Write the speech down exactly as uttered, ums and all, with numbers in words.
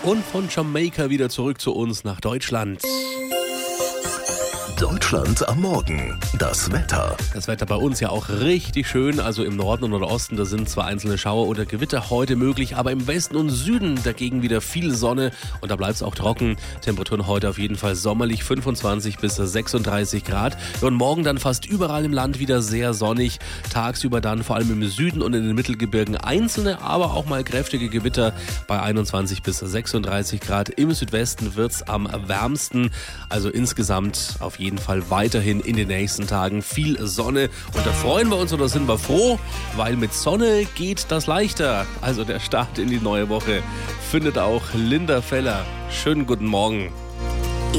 Und von Jamaika wieder zurück zu uns nach Deutschland. Deutschland am Morgen. Das Wetter. Das Wetter bei uns ja auch richtig schön. Also im Norden und Nordosten, da sind zwar einzelne Schauer oder Gewitter heute möglich, aber im Westen und Süden dagegen wieder viel Sonne und da bleibt es auch trocken. Temperaturen heute auf jeden Fall sommerlich, fünfundzwanzig bis sechsunddreißig Grad. Und morgen dann fast überall im Land wieder sehr sonnig. Tagsüber dann vor allem im Süden und in den Mittelgebirgen einzelne, aber auch mal kräftige Gewitter bei einundzwanzig bis sechsunddreißig Grad. Im Südwesten wird es am wärmsten. Also insgesamt auf jeden Fall weiterhin in den nächsten Tagen viel Sonne. Und da freuen wir uns oder sind wir froh, weil mit Sonne geht das leichter. Also der Start in die neue Woche findet auch Linda Feller. Schönen guten Morgen.